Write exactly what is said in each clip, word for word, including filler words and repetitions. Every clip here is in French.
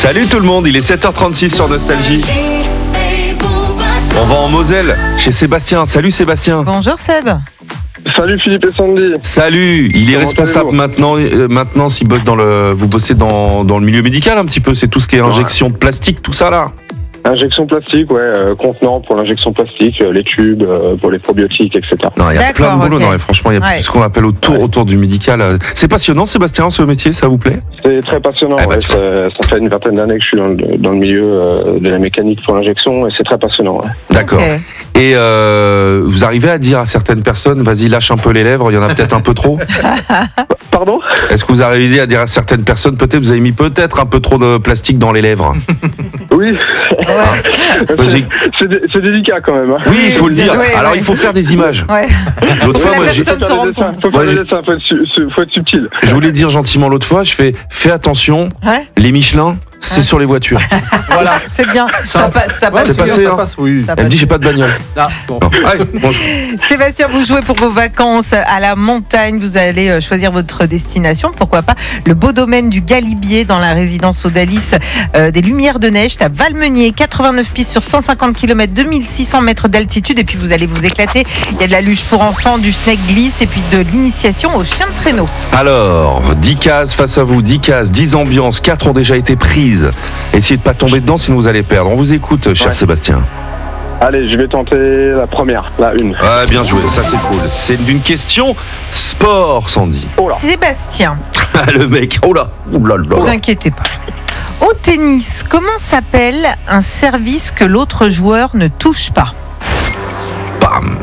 Salut tout le monde, il est sept heures trente-six sur Nostalgie. On va en Moselle, chez Sébastien. Salut Sébastien. Bonjour Seb. Salut Philippe et Sandy. Salut, il est Comment responsable allez-vous maintenant, euh, maintenant s'il bosse dans le, vous bossez dans, dans le milieu médical un petit peu, c'est tout ce qui est injection de plastique, tout ça là. Injection plastique, ouais, euh, contenant pour l'injection plastique, euh, les tubes euh, pour les probiotiques, et cetera. Non, il y a D'accord, plein de boulot, ok. non, mais franchement, il y a Ouais. tout ce qu'on appelle autour, Ouais. autour du médical. C'est passionnant Sébastien, ce métier, ça vous plaît? C'est très passionnant. Eh ben, ouais, tu ça, ça fait une vingtaine d'années que je suis dans le, dans le milieu euh, de la mécanique pour l'injection et c'est très passionnant. Ouais. D'accord. Ok. Et euh, vous arrivez à dire à certaines personnes, vas-y lâche un peu les lèvres, il y en a peut-être un peu trop. Pardon? Est-ce que vous arrivez à dire à certaines personnes, peut-être vous avez mis peut-être un peu trop de plastique dans les lèvres? Oui. Vas-y. c'est, dé- c'est délicat quand même. Hein. Oui, il faut le dire. Ouais, Alors ouais. il faut faire des images. Ouais. L'autre Faut fois, la moi, j'ai- personne Faut se faire rend des dessins, compte. faut faire Ouais, des j'ai- dessins, faut être, su- su- faut être subtil. je voulais dire gentiment l'autre fois, je fais fais attention, Ouais. les Michelin, c'est Ouais. sur les voitures. Voilà. C'est bien. Ça passe, ça passe. c'est bien, passé, ça hein. passe, oui. Ça Elle me dit passe. j'ai pas de bagnole. Ah, bon. Non. Allez, bonjour. Sébastien, vous jouez pour vos vacances à la montagne. Vous allez euh, choisir votre destination. Pourquoi pas le beau domaine du Galibier dans la résidence Odalis euh, des Lumières de Neige. C'est à Valmeunier, quatre-vingt-neuf pistes sur cent cinquante kilomètres, deux mille six cents mètres d'altitude. Et puis vous allez vous éclater. Il y a de la luge pour enfants, du snake glisse et puis de l'initiation au chien de traîneau. Alors, dix cases face à vous, dix cases, dix ambiances, quatre ont déjà été prises. Essayez de pas tomber dedans sinon vous allez perdre. On vous écoute, cher Ouais. Sébastien. Allez, je vais tenter la première, la une. Ouais, bien joué, ça c'est cool. C'est d'une question sport, Sandy. Oh là. Sébastien, Le mec, oh là, oh là ne vous là. inquiétez pas. Au tennis, comment s'appelle un service que l'autre joueur ne touche pas? Bam.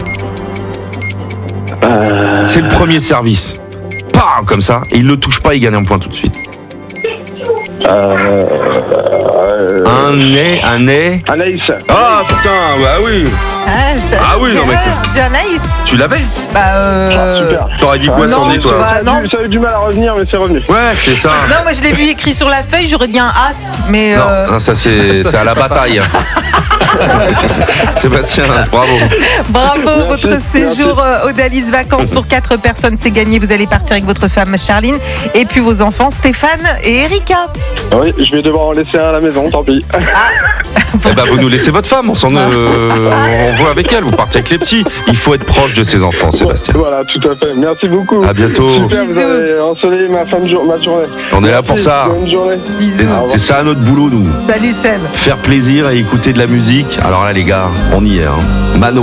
Euh, C'est le premier service. Bam, comme ça, et il le touche pas, il gagne un point tout de suite. euh, euh, Un nez, un nez. Anaïs. Ah putain, bah oui. Ah, ça- Ah oui, non, mais- Bien Anaïs. Tu l'avais? Bah, euh... Ah, super. T'aurais dit quoi, non, Sandy, tu toi? vas- Ça a, non. du, ça a eu du mal à revenir, mais c'est revenu. Ouais, c'est ça. Non, moi je l'ai vu écrit sur la feuille, j'aurais dit un as, mais Non, euh, non, ça c'est c'est à la bataille. Sébastien, bravo. bravo, Merci, votre merci. séjour euh, Odalis vacances pour quatre personnes, c'est gagné. Vous allez partir avec votre femme Charline et puis vos enfants Stéphane et Erika. Oui, je vais devoir en laisser un à la maison, tant pis. Eh ben, vous nous laissez votre femme, on s'en euh, on voit avec elle, vous partez avec les petits. Il faut être proche de ses enfants, Sébastien. Voilà, tout à fait. Merci beaucoup. À bientôt. Super, vous Bisous. avez ensoleillé ma, fin de jour, ma journée. On est là pour Merci, ça. Bonne journée. C'est Bisous. c'est ça notre boulot, nous. Salut Seb. Faire plaisir et écouter de la musique. Alors là, les gars, on y est. Hein. Mano.